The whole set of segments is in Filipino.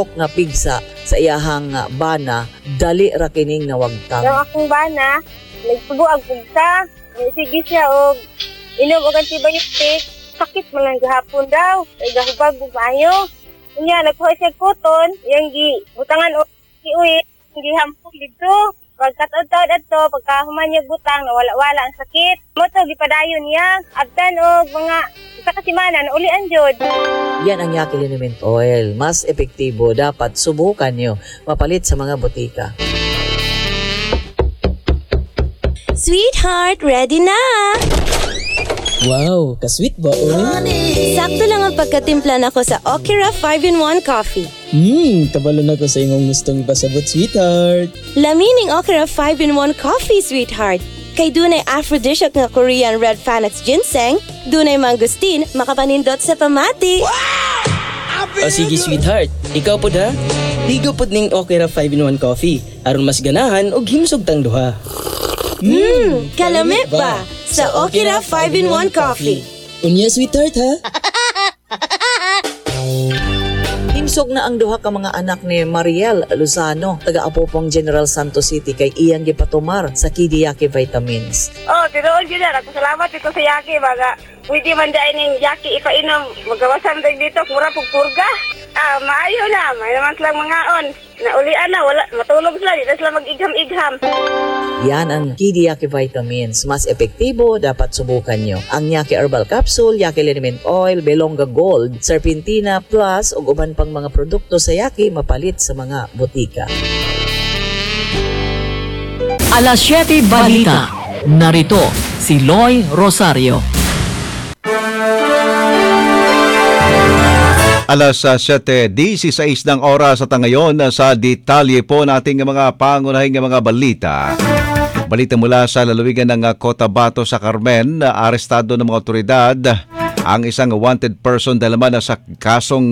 nga pigsa sa iyahang bana, dali ra kining nawagtang. Ang akong bana, nagsubo ang pugsa, sige siya og inom og antibiotic, sakit man lang gihapon daw, kay gahubag ug maayo. Unya nagkuha siya koton, yang butangan og iuwi, gihampog dito. Pagkataon-taon ato, pagkahuman niya butang, nawala-wala ang sakit. Mo to gipadayon niya, abtan og mga isa ka semana na ulian jud. Yan ang Yaki Liniment Oil. Mas epektibo, dapat subukan nyo. Mapalit sa mga butika. Sweetheart, ready na! Wow, ka-sweet ba, oy? Sakto lang ang pagkatimpla nako sa Okira 5-in-1 Coffee. Kabalo na ko sa imong gustong ipasabot, sweetheart. Lamining Okira 5-in-1 Coffee, sweetheart. Kay dunay aphrodisiac nga Korean red Panax ginseng, dunay mangustin, makapanindot sa pamati. O sige, sweetheart. Ikaw po da? Ligo po ning Okira 5-in-1 Coffee. Aron mas ganahan og himsog tang duha. Kalamit ba? Sa Okira 5-in-1 Coffee. Unya, sweetheart, ha? Himsog na ang duha ka mga anak ni Mariel Lozano, taga-Apopong General Santos City, kay iyang gipatumar sa Kidi Yaki Vitamins. Tinuod yun na. Salamat dito sa Yaki. Pwede man dahil ng Yaki ipainom. Magawasan tayo dito. Mura pagpurga. Maayo na. May naman silang mga on. Naulian na. Wala, matulog sila. Dito sila mag-igham-igham. Yan ang Kidi Yaki Vitamins. Mas epektibo, dapat subukan nyo. Ang Yaki Herbal Capsule, Yaki Liniment Oil, Belonga Gold, Serpentina Plus, ug uban pang mga produkto sa Yaki mapalit sa mga butika. Alas 7 Balita. Narito si Loy Rosario. Alas 7:16 ng oras at ngayon sa detalye po nating mga pangunahing mga balita. Balita mula sa lalawigan ng Cotabato sa Carmen, arestado ng mga otoridad ang isang wanted person dahil naman sa kasong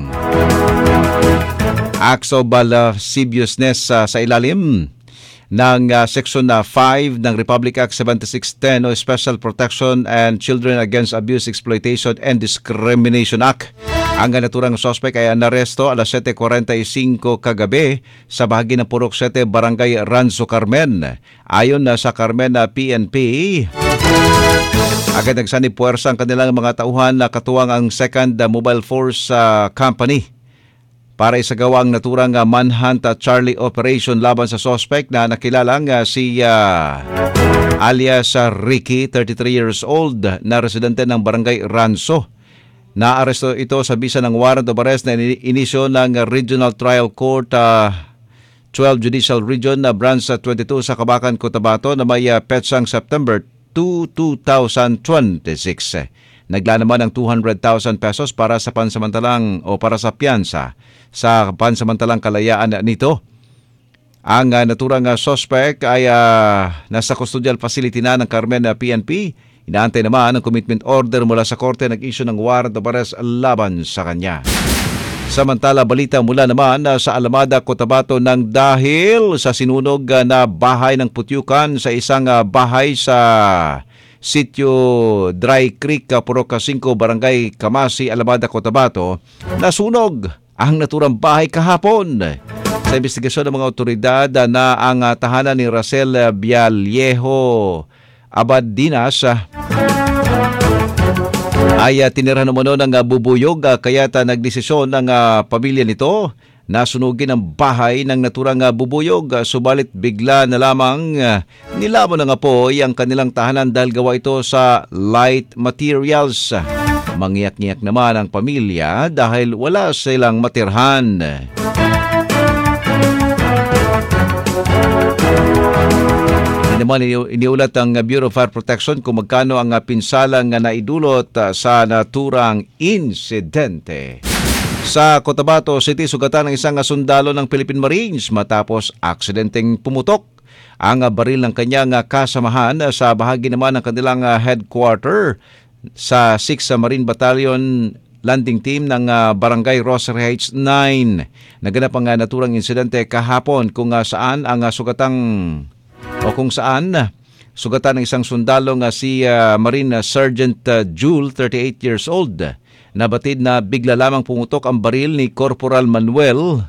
acts of lasciviousness sa ilalim ng Section 5 ng Republic Act 7610 o Special Protection and Children Against Abuse, Exploitation and Discrimination Act. Ang naturang suspect ay naresto alas 7:45 kagabi sa bahagi ng Purok 7, Barangay Ranzo, Carmen. Ayon sa Carmen PNP, agad nagsanib puwersa ang kanilang mga tauhan na katuwang ang 2nd Mobile Force Company para isagawa ang naturang manhunt Charlie Operation laban sa suspect na nakilalang si alias Ricky, 33 years old, na residente ng Barangay Ranzo. Naaresto ito sa bisa ng warrant of arrest na inisyo ng Regional Trial Court 12 Judicial Region na Branch 22 sa Kabakan, Cotabato na may petsang September 2, 2026. Naglaan naman ng 200,000 pesos para sa pansamantalang o para sa piyansa sa pansamantalang kalayaan nito. Ang naturang suspect ay nasa custodial facility na ng Carmen PNP. Inaantay naman ang commitment order mula sa korte, nag-issue ng warrant of arrest laban sa kanya. Samantala, balita mula naman sa Alamada, Cotabato nang dahil sa sinunog na bahay ng putyukan sa isang bahay sa Sitio Dry Creek, Purok 5, Barangay Kamasi, Alamada, Cotabato, nasunog ang naturang bahay kahapon. Sa investigasyon ng mga otoridad na ang tahanan ni Racel Bialiejo Abadinas ay tinira naman ng bubuyog, kaya't nagdesisyon ng pamilya nito na sunugin ang bahay ng naturang bubuyog. Subalit bigla na lamang nilamon ng apoy ang kanilang tahanan dahil gawa ito sa light materials. Mangyak-ngyak naman ang pamilya dahil wala silang matirhan. Naman iniulat ang Bureau of Fire Protection kung magkano ang pinsalang naidulot sa naturang insidente. Sa Cotabato City, sugatan ng isang sundalo ng Philippine Marines matapos aksidenteng pumutok ang baril ng kanyang kasamahan sa bahagi naman ng kanilang headquarter sa 6th Marine Battalion landing team ng Barangay Rosary Heights 9. Naganap ang naturang insidente kahapon kung saan sugatan ng isang sundalo si Marine Sergeant Jule, 38 years old. Nabatid na bigla lamang pumutok ang baril ni Corporal Manuel